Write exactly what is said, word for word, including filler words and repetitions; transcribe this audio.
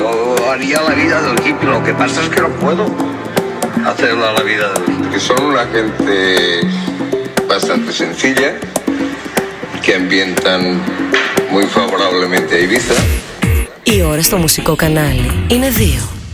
yo haría la vida del hippie. Lo que pasa es que no puedo hacerla la vida del hippie. Que son una gente bastante sencilla, que ambientan muy favorablemente a Ibiza. Η ώρα στο μουσικό κανάλι είναι δύο.